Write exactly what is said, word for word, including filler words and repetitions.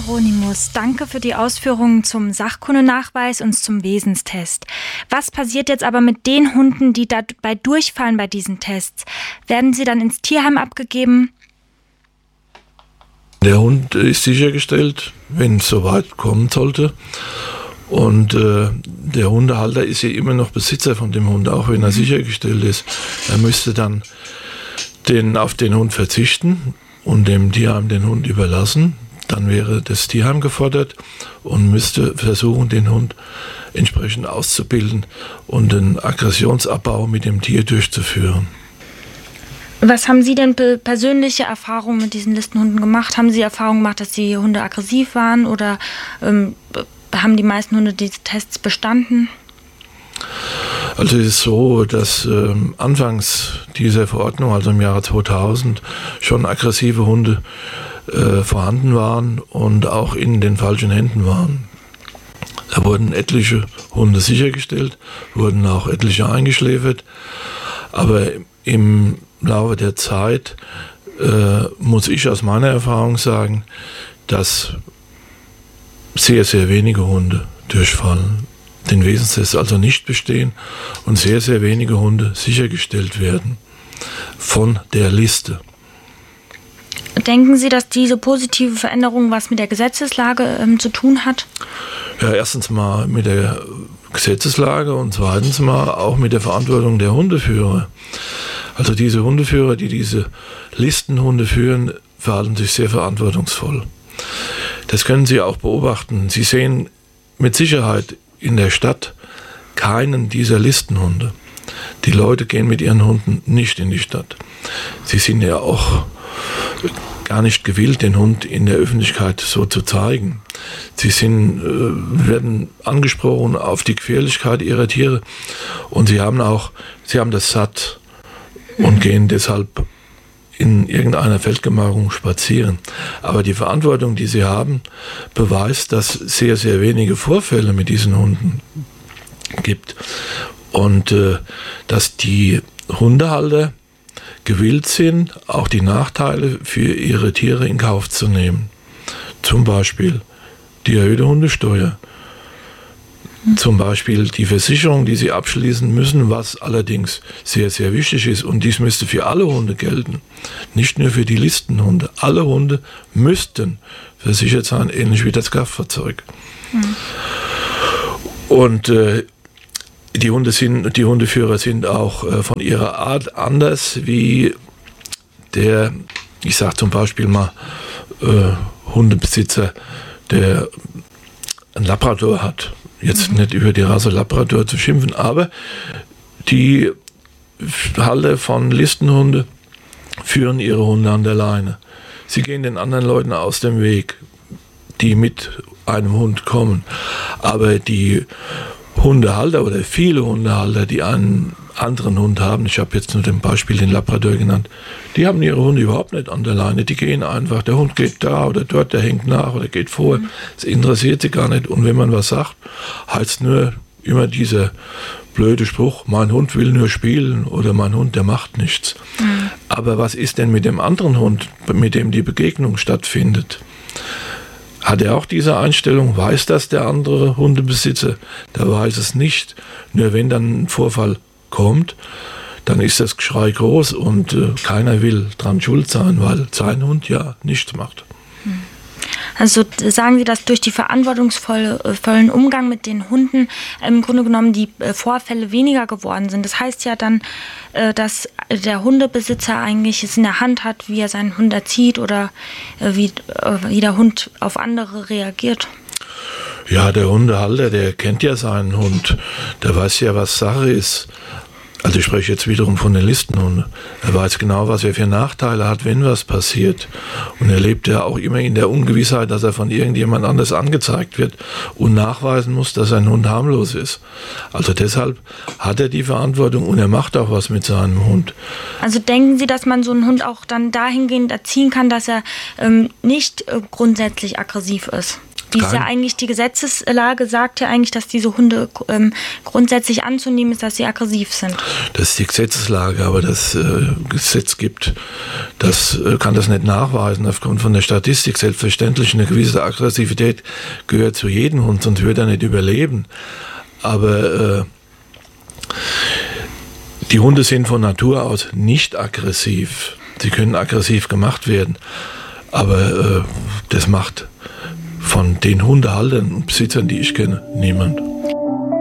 Hieronymus, danke für die Ausführungen zum Sachkundenachweis und zum Wesenstest. Was passiert jetzt aber mit den Hunden, die dabei durchfallen bei diesen Tests? Werden sie dann ins Tierheim abgegeben? Der Hund ist sichergestellt, wenn es soweit kommen sollte. Und äh, der Hundehalter ist ja immer noch Besitzer von dem Hund, auch wenn er sichergestellt ist. Er müsste dann den, auf den Hund verzichten und dem Tierheim den Hund überlassen. Dann wäre das Tierheim gefordert und müsste versuchen, den Hund entsprechend auszubilden und den Aggressionsabbau mit dem Tier durchzuführen. Was haben Sie denn pe- persönliche Erfahrungen mit diesen Listenhunden gemacht? Haben Sie Erfahrungen gemacht, dass die Hunde aggressiv waren oder ähm, haben die meisten Hunde diese Tests bestanden? Also es ist so, dass ähm, anfangs dieser Verordnung, also im Jahre zweitausend, schon aggressive Hunde äh, vorhanden waren und auch in den falschen Händen waren. Da wurden etliche Hunde sichergestellt, wurden auch etliche eingeschläfert, aber im Laufe der Zeit äh, muss ich aus meiner Erfahrung sagen, dass sehr, sehr wenige Hunde durchfallen, den Wesenstest also nicht bestehen und sehr, sehr wenige Hunde sichergestellt werden von der Liste. Denken Sie, dass diese positive Veränderung was mit der Gesetzeslage ähm, zu tun hat? Ja, erstens mal mit der Gesetzeslage und zweitens mal auch mit der Verantwortung der Hundeführer. Also diese Hundeführer, die diese Listenhunde führen, verhalten sich sehr verantwortungsvoll. Das können Sie auch beobachten. Sie sehen mit Sicherheit in der Stadt keinen dieser Listenhunde. Die Leute gehen mit ihren Hunden nicht in die Stadt. Sie sind ja auch gar nicht gewillt, den Hund in der Öffentlichkeit so zu zeigen. Sie sind, äh, werden angesprochen auf die Gefährlichkeit ihrer Tiere und sie haben auch, sie haben das satt und gehen deshalb in irgendeiner Feldgemarkung spazieren. Aber die Verantwortung, die sie haben, beweist, dass es sehr, sehr wenige Vorfälle mit diesen Hunden gibt. Und äh, dass die Hundehalter gewillt sind, auch die Nachteile für ihre Tiere in Kauf zu nehmen. Zum Beispiel die erhöhte Hundesteuer. Zum Beispiel die Versicherung, die sie abschließen müssen, was allerdings sehr, sehr wichtig ist. Und dies müsste für alle Hunde gelten, nicht nur für die Listenhunde. Alle Hunde müssten versichert sein, ähnlich wie das Kraftfahrzeug. Mhm. Und äh, die Hunde sind, die Hundeführer sind auch äh, von ihrer Art anders wie der, ich sage zum Beispiel mal, äh, Hundebesitzer, der ein Labrador hat. Jetzt nicht über die Rasse Labrador zu schimpfen, aber die Halter von Listenhunde führen ihre Hunde an der Leine. Sie gehen den anderen Leuten aus dem Weg, die mit einem Hund kommen. Aber die Hundehalter oder viele Hundehalter, die einen anderen Hund haben, ich habe jetzt nur dem Beispiel den Labrador genannt, die haben ihre Hunde überhaupt nicht an der Leine, die gehen einfach, der Hund geht da oder dort, der hängt nach oder geht vor, das interessiert sie gar nicht und wenn man was sagt, heißt nur immer dieser blöde Spruch, mein Hund will nur spielen oder mein Hund, der macht nichts. Mhm. Aber was ist denn mit dem anderen Hund, mit dem die Begegnung stattfindet? Hat er auch diese Einstellung? Weiß das der andere Hundebesitzer? Der weiß es nicht. Nur wenn dann ein Vorfall kommt, dann ist das Geschrei groß und äh, keiner will dran schuld sein, weil sein Hund ja nichts macht. Also sagen Sie, dass durch die verantwortungsvollen Umgang mit den Hunden im Grunde genommen die Vorfälle weniger geworden sind. Das heißt ja dann, dass der Hundebesitzer eigentlich es in der Hand hat, wie er seinen Hund erzieht oder wie, wie der Hund auf andere reagiert. Ja, der Hundehalter, der kennt ja seinen Hund. Der weiß ja, was Sache ist. Also ich spreche jetzt wiederum von den Listenhunden. Er weiß genau, was er für Nachteile hat, wenn was passiert. Und er lebt ja auch immer in der Ungewissheit, dass er von irgendjemand anders angezeigt wird und nachweisen muss, dass sein Hund harmlos ist. Also deshalb hat er die Verantwortung und er macht auch was mit seinem Hund. Also denken Sie, dass man so einen Hund auch dann dahingehend erziehen kann, dass er ähm, nicht äh, grundsätzlich aggressiv ist? Wie ist ja eigentlich die Gesetzeslage, sagt ja eigentlich, dass diese Hunde ähm, grundsätzlich anzunehmen ist, dass sie aggressiv sind. Das ist die Gesetzeslage, aber das äh, Gesetz gibt, das äh, kann das nicht nachweisen aufgrund von der Statistik. Selbstverständlich eine gewisse Aggressivität gehört zu jedem Hund, sonst würde er nicht überleben. Aber äh, die Hunde sind von Natur aus nicht aggressiv. Sie können aggressiv gemacht werden, aber äh, das macht von den Hundehaltern und Besitzern, die ich kenne, niemand.